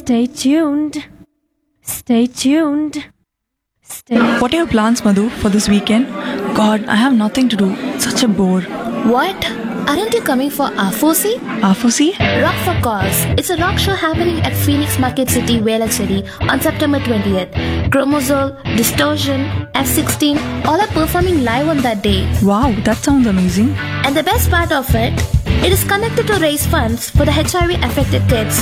Stay tuned. Stay tuned. What are your plans, Madhu, for this weekend? God, I have nothing to do. Such a bore. What? Aren't you coming for Afosi? Afosi? Rock for Cause. It's a rock show happening at Phoenix Market City, Velachery on September 20th. Chromosol, Distortion, F16 all are performing live on that day. Wow, that sounds amazing. And the best part of it is connected to raise funds for the HIV affected kids.